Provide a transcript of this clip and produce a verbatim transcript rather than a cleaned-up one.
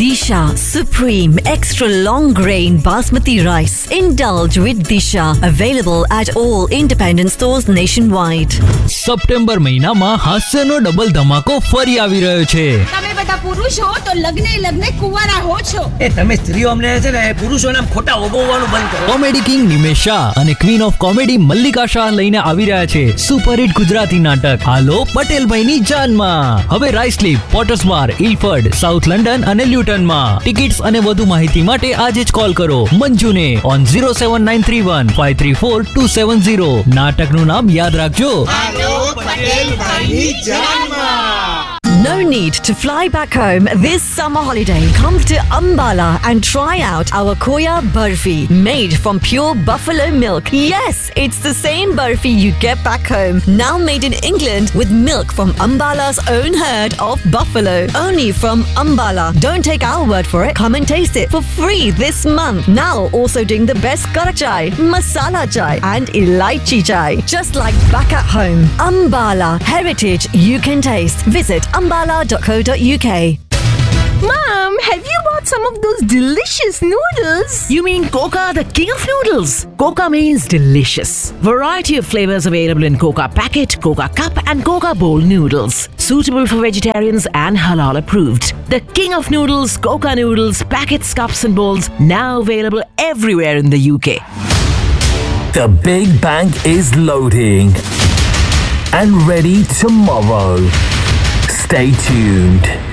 Disha Supreme Extra Long Grain Basmati Rice. Indulge with Disha. Available at all independent stores nationwide. September મહિનામાં હાસ્યનો double ધમાકો ફરી આવી રહ્યો છે. તમે બધા પુરુષો તો લગ્ને લગ્ને કુંવારા હો છો. એ તમે સ્ત્રીઓ અમને છે ને પુરુષોને ખોટા ઓબોવાનું બંધ કરો. કોમેડી કિંગ નિમેશ શાહ અને queen of comedy Mallika Shah લઈને આવી રહ્યા છે સુપરહિટ ગુજરાતી નાટક હાલો પટેલભાઈની જાનમાં. હવે રાઇસલીપ, પોટર્સબાર, ઇલફર્ડ, સાઉથ લંડન અને લ્યુટનમાં. ટિકિટ્સ અને વધુ માહિતી માટે આજે જ કોલ કરો મંજુને on zero seven nine three one five three four two seven zero. નાટકનું નામ યાદ રાખજો. No need to fly back home this summer holiday. Come to Ambala and try out our Koya Barfi, made from pure buffalo milk. Yes, it's the same Barfi you get back home, now made in England with milk from Ambala's own herd of buffalo. Only from Ambala. Don't take our word for it. Come and taste it for free this month. Now also doing the best Karak chai, masala chai and elaichi chai. Just like back at home. Ambala, heritage you can taste. Visit ambala dot co dot u k. Mom, have you bought some of those delicious noodles? You mean Coca, the king of noodles? Coca means delicious. Variety of flavors available in Coca packet, Coca cup and Coca bowl noodles. Suitable for vegetarians and halal approved. The king of noodles, Coca noodles, packets, cups and bowls, now available everywhere in the U K. The Big Bank is loading and ready tomorrow. Stay tuned.